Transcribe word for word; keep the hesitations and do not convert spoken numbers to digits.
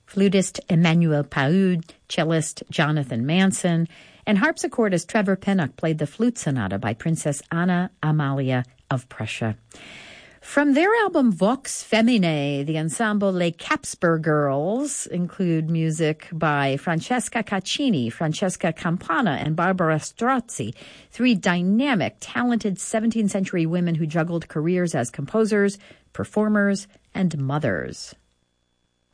flutist Emmanuel Paud, cellist Jonathan Manson, and harpsichordist Trevor Pinnock played the flute sonata by Princess Anna Amalia of Prussia. From their album Vox Feminae, the ensemble Les Capsper Girls include music by Francesca Caccini, Francesca Campana, and Barbara Strozzi, three dynamic, talented seventeenth century women who juggled careers as composers, performers, and mothers.